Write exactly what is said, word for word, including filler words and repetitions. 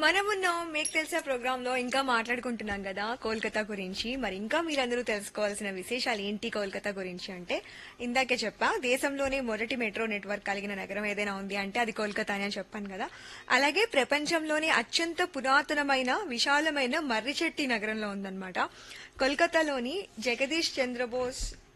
మనమున్నాం మీకు తెలిసే ప్రోగ్రామ్ లో ఇంకా మాట్లాడుకుంటున్నాం కదా కోల్కతా గురించి. మరి ఇంకా మీరందరూ తెలుసుకోవాల్సిన విశేషాలు ఏంటి కోల్కతా గురించి అంటే, ఇందాకే చెప్పా దేశంలోనే మొదటి మెట్రో నెట్వర్క్ కలిగిన నగరం ఏదైనా ఉంది అంటే అది కోల్కతా అని చెప్పాను కదా. అలాగే ప్రపంచంలోనే అత్యంత పురాతనమైన విశాలమైన మర్రిచెట్టి నగరంలో ఉందన్నమాట. కోల్కతాలోని జగదీష్ చంద్రబోస్